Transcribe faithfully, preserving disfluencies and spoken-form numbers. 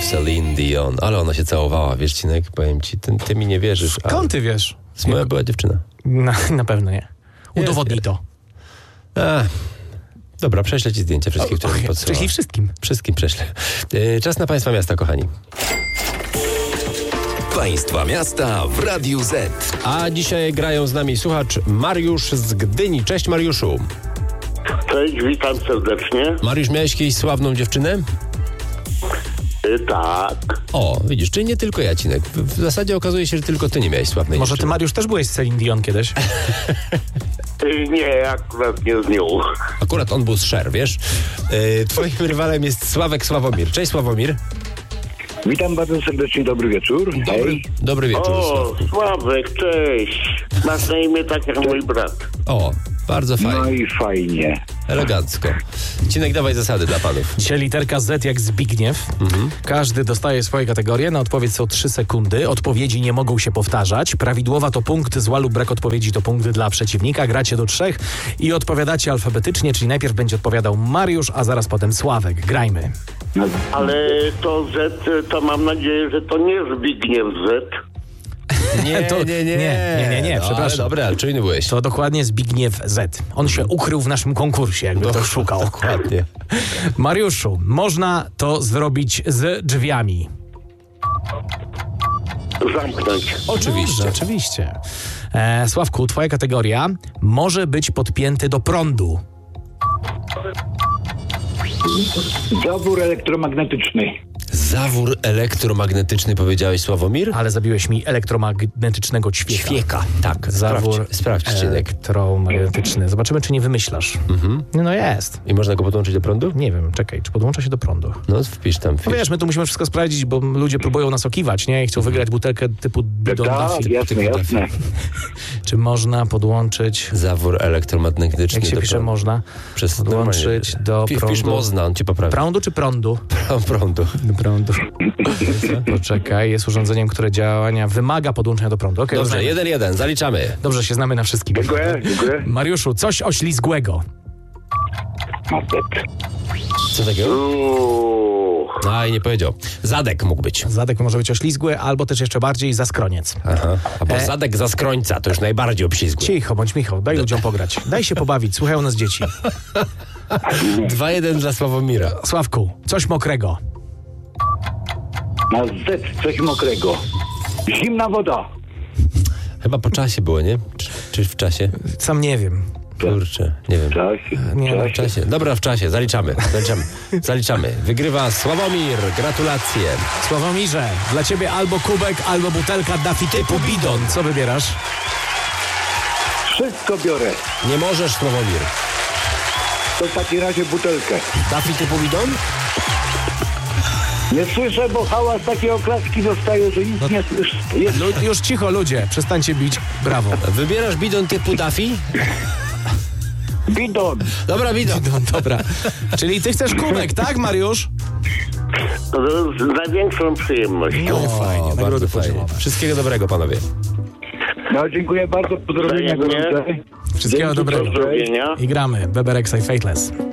Celine Dion. Ale ona się całowała, wiesz, Cinek, powiem ci, ty, ty mi nie wierzysz. Skąd ty wiesz? Z moja była dziewczyna. Na, na pewno nie. Udowodnij to. A, dobra, prześlę ci zdjęcia wszystkich, które mi podsyłała. Prześlij wszystkim. Wszystkim prześlę. Yy, czas na Państwa Miasta, kochani. Państwa Miasta w Radiu Z. A dzisiaj grają z nami słuchacz Mariusz z Gdyni. Cześć, Mariuszu. Cześć, witam serdecznie. Mariusz, miałeś kiedyś sławną dziewczynę? Y, tak. O, widzisz, czyli nie tylko ja, Cinek. W, w zasadzie okazuje się, że tylko ty nie miałeś sławnej Może ty, dziewczyny. Mariusz, też byłeś z Celine Dion kiedyś? Y, nie, akurat nie z nią. Akurat on był z Sher, wiesz? Yy, twoim rywalem jest Sławek Sławomir. Cześć, Sławomir. Witam bardzo serdecznie, dobry wieczór. Dobry, Hej. dobry wieczór. O, Sławek, cześć. Masz na imię tak jak mój brat. O, bardzo fajnie. No i fajnie. Elegancko. Cinek, dawaj zasady dla panów. Dzisiaj literka Z jak Zbigniew. Mhm. Każdy dostaje swoje kategorie. Na odpowiedź są trzy sekundy. Odpowiedzi nie mogą się powtarzać. Prawidłowa to punkt, zła lub brak odpowiedzi to punkt dla przeciwnika. Gracie do trzech i odpowiadacie alfabetycznie, czyli najpierw będzie odpowiadał Mariusz, a zaraz potem Sławek. Grajmy. Ale to Z, to mam nadzieję, że to nie Zbigniew Z. Nie, To- nie, nie. nie, nie, nie, nie, No, przepraszam. Ale dobra, ale czujny byłeś. To dokładnie Zbigniew Z. On się ukrył w naszym konkursie, jakby ktoś szukał. Dokładnie. Mariuszu, można to zrobić z drzwiami. Zamknąć. Oczywiście. Dobrze, oczywiście. E, Sławku, twoja kategoria może być podpięty do prądu. Zawór elektromagnetyczny. Zawór elektromagnetyczny, powiedziałeś, Sławomir? Ale zabiłeś mi elektromagnetycznego ćwieka. Ćwieka, tak. Zawór Sprawdź, sprawdź Cinek. elektromagnetyczny. Zobaczymy, czy nie wymyślasz. Mhm. No jest. I można go podłączyć do prądu? Nie wiem, czekaj, czy podłącza się do prądu? No, wpisz tam. Wpisz. No wiesz, my tu musimy wszystko sprawdzić, bo ludzie próbują nas okiwać, nie? I chcą wygrać butelkę typu bidon Tak, Duffy. jasne, jasne. Czy można podłączyć... Zawór elektromagnetyczny Jak się do pisze prądu. można Przez podłączyć normalnie- do Wpisz, prądu. Wpisz można, on ci poprawi. Prądu czy prądu? Prądu. Do prądu. Poczekaj, jest urządzeniem, które działania wymaga podłączenia do prądu. Okay, Dobrze, jeden jeden, zaliczamy. Dobrze, się znamy na wszystkim. Dziękuję, dziękuję. Mariuszu, coś oślizgłego. Masek. Co takiego? Uuu. No i nie powiedział. Zadek mógł być. Zadek może być oślizgły, albo też jeszcze bardziej zaskroniec. Aha. Albo E. zadek za skrońca, to już najbardziej obślizgły. Cicho, bądź Michał, daj ludziom pograć. Daj się pobawić, słuchają nas dzieci. dwa jeden dla Sławomira. Sławku, coś mokrego. Na Z coś mokrego. Zimna woda. Chyba po czasie było, nie? Czy, czy w czasie? Sam nie wiem. Kurczę, nie wiem. Czasie. Nie, no, W czasie. Dobra, w czasie. Zaliczamy. Zaliczamy. Zaliczamy. Wygrywa Sławomir. Gratulacje. Sławomirze, dla ciebie albo kubek, albo butelka Duffy typu bidon. Co wybierasz? Wszystko biorę. Nie możesz, Sławomir. To w takim razie butelkę. Duffy typu bidon? Nie słyszę, bo hałas takie oklaski dostaje, że nic nie słyszę. Jest. Lu- już cicho, ludzie, przestańcie bić. Brawo. Wybierasz bidon typu Duffy? Bidon. Dobra, bidon. No, dobra. Czyli ty chcesz kubek, tak, Mariusz? Z z największą przyjemnością. No, fajnie, bardzo nagrody fajnie. podzielowe. Wszystkiego dobrego, panowie. No, dziękuję bardzo. Pozdrowienia Wzajemnie. gorące. Wszystkiego Dzięki, dobrego. proszę. Pozdrowienia. I gramy. Weber X I Fateless.